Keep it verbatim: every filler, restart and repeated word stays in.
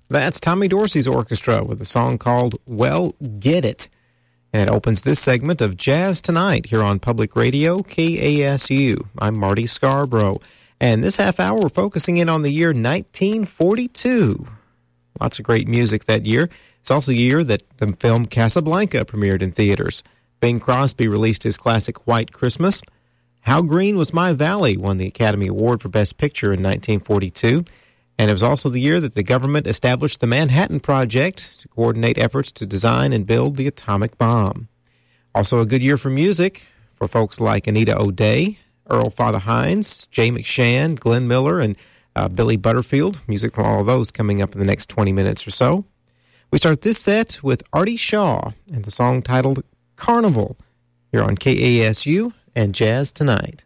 That's Tommy Dorsey's orchestra with a song called Well, Get It. And it opens this segment of Jazz Tonight here on Public Radio, K A S U. I'm Marty Scarborough. And this half hour, we're focusing in on the year nineteen forty-two. Lots of great music that year. It's also the year that the film Casablanca premiered in theaters. Bing Crosby released his classic White Christmas. How Green Was My Valley won the Academy Award for Best Picture in nineteen forty-two. And it was also the year that the government established the Manhattan Project to coordinate efforts to design and build the atomic bomb. Also a good year for music for folks like Anita O'Day, Earl Father Hines, Jay McShann, Glenn Miller, and uh, Billy Butterfield. Music from all of those coming up in the next twenty minutes or so. We start this set with Artie Shaw and the song titled Carnival here on K A S U and Jazz Tonight.